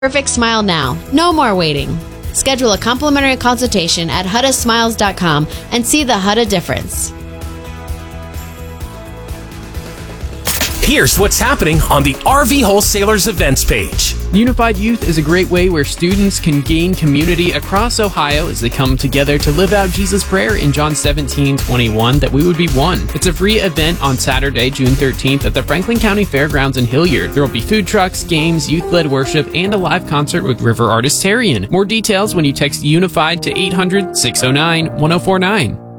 perfect smile now. No more waiting. Schedule a complimentary consultation at HuttaSmiles.com and see the Hutta difference. Here's what's happening on the RV Wholesalers events page. Unified Youth is a great way where students can gain community across Ohio as they come together to live out Jesus' prayer in John 17:21 that we would be one. It's a free event on Saturday, June 13th at the Franklin County Fairgrounds in Hilliard. There will be food trucks, games, youth-led worship, and a live concert with river artist Tarian. More details when you text Unified to 800-609-1049.